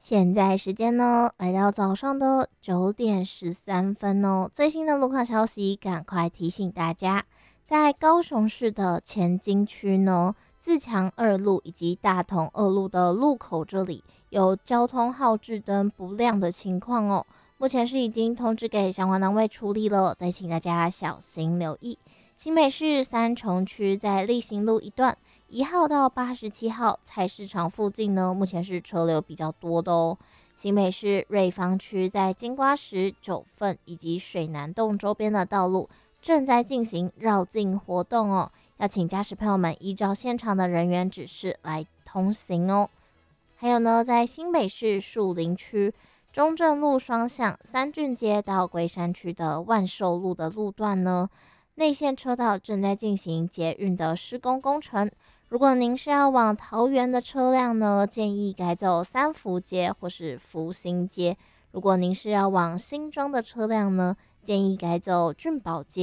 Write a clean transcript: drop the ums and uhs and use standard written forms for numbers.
现在时间呢，来到早上的9点13分哦。最新的路况消息，赶快提醒大家，在高雄市的前金区呢，自强二路以及大同二路的路口这里有交通号志灯不亮的情况哦。目前是已经通知给相关单位处理了，再请大家小心留意。新北市三重区在立行路一段1号到87号菜市场附近呢，目前是车流比较多的哦。新北市瑞芳区在金瓜石、九份以及水南洞周边的道路正在进行绕境活动哦，要请驾驶朋友们依照现场的人员指示来通行哦。还有呢，在新北市树林区中正路双向三郡街到龟山区的万寿路的路段呢，内线车道正在进行捷运的施工工程。如果您是要往桃园的车辆呢，建议改走三福街或是福兴街；如果您是要往新庄的车辆呢，建议改走俊宝街。